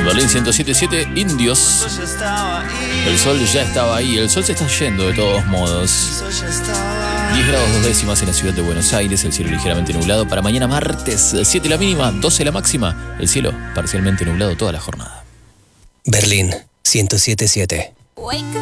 Berlín 107.7, Indios. El sol ya estaba ahí. El sol se está yendo de todos modos. 10 grados 2 décimas en la ciudad de Buenos Aires. El cielo ligeramente nublado. Para mañana martes, 7 la mínima, 12 la máxima. El cielo parcialmente nublado toda la jornada. Berlín 107.7.